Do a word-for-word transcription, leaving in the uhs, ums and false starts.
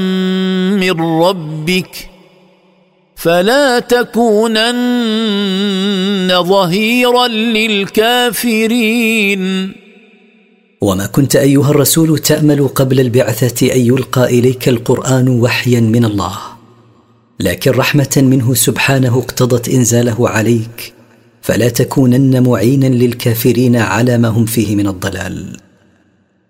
من ربك فلا تكونن ظهيرا للكافرين. وما كنت أيها الرسول تأمل قبل البعثة أن يلقى إليك القرآن وحيا من الله، لكن رحمة منه سبحانه اقتضت إنزاله عليك، فلا تكونن معينا للكافرين على ما هم فيه من الضلال.